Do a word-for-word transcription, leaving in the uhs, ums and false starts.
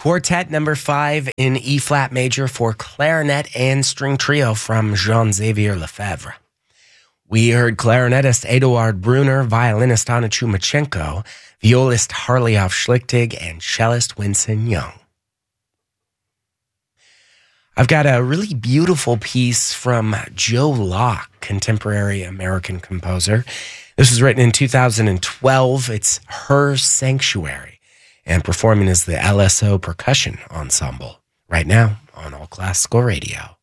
Quartet number five in E-flat major for clarinet and string trio from Jean-Xavier Lefebvre. We heard clarinetist Eduard Brunner, violinist Anna Chumachenko, violist Harley-Auf Schlichtig, and cellist Winston Young. I've got a really beautiful piece from Joe Locke, contemporary American composer. This was written in two thousand twelve. It's Her Sanctuary, and performing as the L S O Percussion Ensemble right now on All Classical Radio.